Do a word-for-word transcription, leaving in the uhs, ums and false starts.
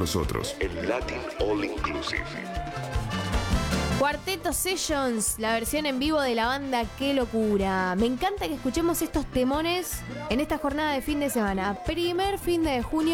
nosotros en Latin All Inclusive. Cuarteto Sessions, la versión en vivo de la banda Qué Locura. Me encanta que escuchemos estos temones en esta jornada de fin de semana. Primer fin de junio.